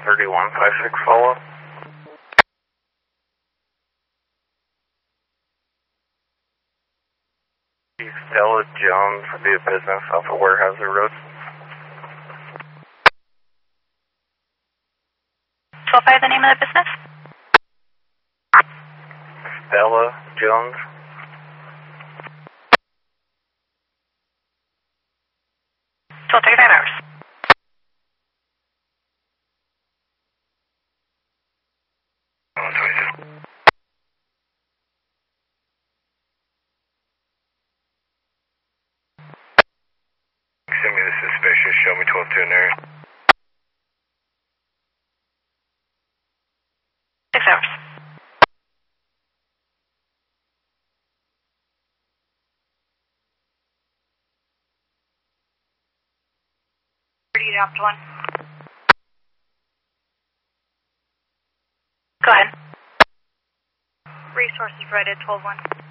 3156 follow. Stella Jones, be a business off of Warehouser Road. By the name of the business? Stella Jones. Till 35 hours. Send me the suspicious, show me 12 in there. 6 hours. Up to 1. Go ahead. Resources right at 12-1.